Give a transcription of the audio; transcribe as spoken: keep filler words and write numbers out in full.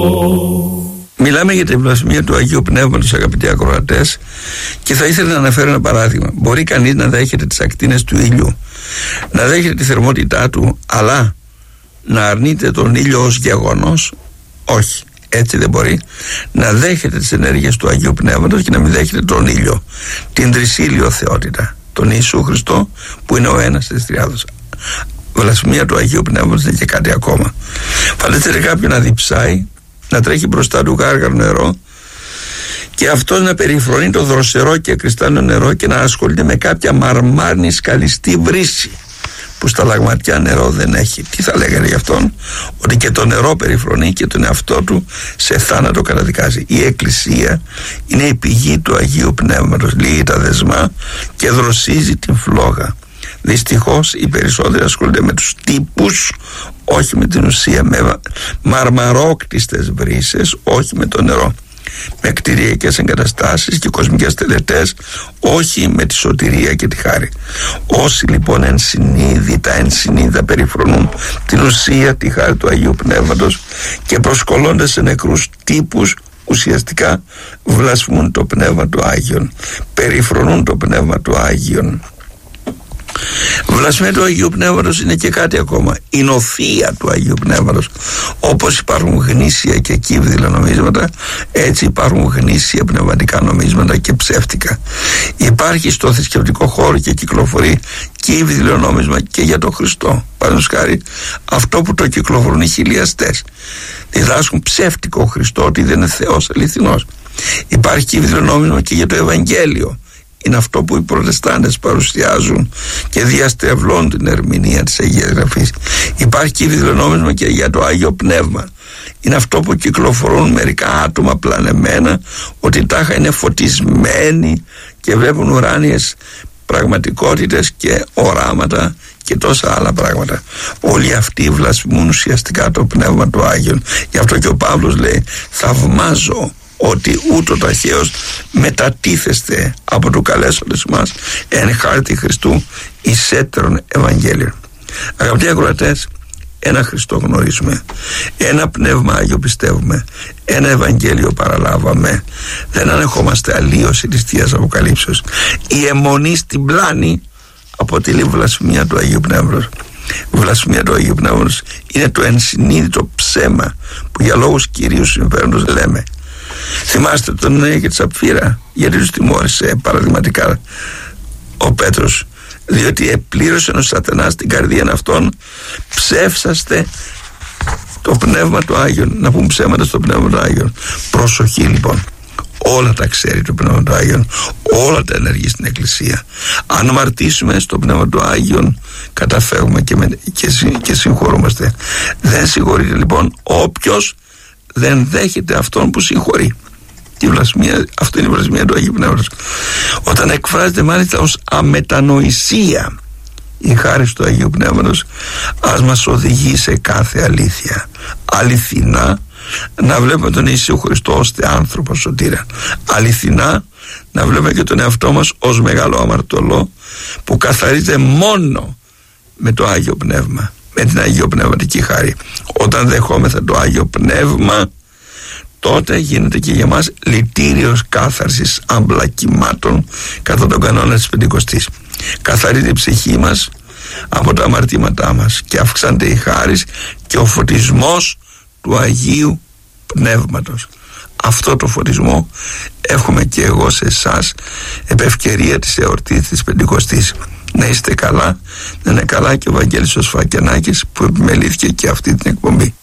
Μιλάμε για την βλασφημία του Αγίου Πνεύματος, αγαπητοί ακροατές, και θα ήθελα να αναφέρω ένα παράδειγμα. Μπορεί κανείς να δέχεται τις ακτίνες του ήλιου, να δέχεται τη θερμότητά του, αλλά να αρνείται τον ήλιο ως γεγονός? Όχι, έτσι δεν μπορεί. Να δέχεται τις ενέργειες του Αγίου Πνεύματος και να μην δέχεται τον ήλιο, την τρισήλιο θεότητα, τον Ιησού Χριστό, που είναι ο ένας της τριάδος. Βλασφημία του Αγίου Πνεύματος είναι και κάτι ακόμα. Φανταστείτε κάποιον να διψάει, να τρέχει μπροστά του γάργαρο νερό και αυτός να περιφρονεί το δροσερό και κρυστάλλινο νερό και να ασχολείται με κάποια μαρμάρνη σκαλιστή βρύση που στα λαγματιά νερό δεν έχει. Τι θα λέγανε γι' αυτόν? Ότι και το νερό περιφρονεί και τον εαυτό του σε θάνατο καταδικάζει. Η Εκκλησία είναι η πηγή του Αγίου Πνεύματος, λύει τα δεσμά και δροσίζει την φλόγα. Δυστυχώς οι περισσότεροι ασχολούνται με τους τύπους, όχι με την ουσία, με μαρμαρόκτιστες βρύσες, όχι με το νερό, με κτηριακές εγκαταστάσεις και κοσμικές τελετές, όχι με τη σωτηρία και τη χάρη. Όσοι λοιπόν ενσυνείδητα, ενσυνείδητα περιφρονούν την ουσία, τη χάρη του Αγίου Πνεύματος και προσκολώνται σε νεκρούς τύπους, ουσιαστικά βλασφημούν το Πνεύμα του Άγιον, περιφρονούν το Πνεύμα του Άγιον. Βλασφημία του Αγίου Πνεύματος είναι και κάτι ακόμα. Η νοθεία του Αγίου Πνεύματος. Όπως υπάρχουν γνήσια και κύβδηλα νομίσματα, έτσι υπάρχουν γνήσια πνευματικά νομίσματα και ψεύτικα. Υπάρχει στο θρησκευτικό χώρο και κυκλοφορεί κύβδηλο νόμισμα και για τον Χριστό. Παραδείγματος χάρη, αυτό που το κυκλοφορούν οι χιλιαστές. Διδάσκουν ψεύτικο Χριστό, ότι δεν είναι Θεός αληθινός. Υπάρχει κύβδηλο νόμισμα και για το Ευαγγέλιο. Είναι αυτό που οι Προτεστάντες παρουσιάζουν και διαστρεβλώνουν την ερμηνεία της Αγίας Γραφής. Υπάρχει κύβδηλο νόμισμα και για το Άγιο Πνεύμα. Είναι αυτό που κυκλοφορούν μερικά άτομα πλανεμένα, ότι τάχα είναι φωτισμένοι και βλέπουν ουράνιες πραγματικότητες και οράματα και τόσα άλλα πράγματα. Όλοι αυτοί βλασφημούν ουσιαστικά το Πνεύμα του Άγιον. Γι' αυτό και ο Παύλος λέει: θαυμάζω ότι ούτω ταχαίως μετατίθεστε από το καλέσοντες μας εν χάρτη Χριστού εις έτερον Ευαγγέλιο. Αγαπητοί ακροατές, ένα Χριστό γνωρίζουμε, ένα Πνεύμα Άγιο πιστεύουμε, ένα Ευαγγέλιο παραλάβαμε. Δεν ανεχόμαστε αλλίωση της Θείας Αποκαλύψεως. Η αιμονή στην πλάνη αποτελεί βλασφημία του Αγίου Πνεύματος. Η βλασφημία του Αγίου Πνεύματος είναι το ενσυνείδητο ψέμα που για λόγους κυρίου συμφέροντος λέμε. Θυμάστε τον Ανανία και τη Σαπφύρα? Γιατί τους τιμώρησε παραδειγματικά ο Πέτρος? Διότι επλήρωσε ο σατανάς την καρδία αυτών, ψεύσαστε το Πνεύμα του Άγιον. Να πούμε ψέματα στο Πνεύμα του Άγιον. Προσοχή λοιπόν, όλα τα ξέρει το Πνεύμα του Άγιον, όλα τα ενεργεί στην Εκκλησία. Αν αμαρτήσουμε στο Πνεύμα του Άγιον, καταφεύγουμε και, με, και, και συγχωρούμαστε. Δεν συγχωρείται λοιπόν όποιος δεν δέχεται αυτόν που συγχωρεί. Η βλασφημία, αυτό είναι η βλασφημία του Αγίου Πνεύματος. Όταν εκφράζεται μάλιστα ως αμετανοησία η χάρις του Αγίου Πνεύματος, ας μας οδηγεί σε κάθε αλήθεια. Αληθινά να βλέπουμε τον Ιησού Χριστό ως άνθρωπο σωτήρα. Αληθινά να βλέπουμε και τον εαυτό μας ως μεγάλο αμαρτωλό που καθαρίζεται μόνο με το Άγιο Πνεύμα, με την Αγίο Πνευματική χάρη. Όταν δεχόμεθα το Άγιο Πνεύμα, τότε γίνεται και για μας λυτήριος κάθαρσης αμπλακημάτων κατά τον κανόνα της Πεντηκοστής. Καθαρίζει η ψυχή μας από τα αμαρτήματά μας και αυξάνεται η χάρις και ο φωτισμός του Αγίου Πνεύματος. Αυτό το φωτισμό έχουμε και εγώ σε εσάς επ' ευκαιρία της εορτής της Πεντηκοστής. Να είστε καλά, να είναι καλά και ο Βαγγέλης ο Σφακιανάκης που επιμελήθηκε και αυτή την εκπομπή.